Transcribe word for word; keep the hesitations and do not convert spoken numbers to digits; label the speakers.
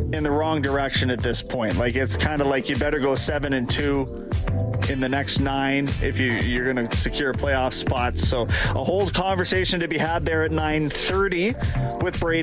Speaker 1: in the wrong direction at this point. Like, it's kind of like you better go seven and two in the next nine if you, you're going to secure playoff spots. So a whole conversation to be had there at nine thirty with Brady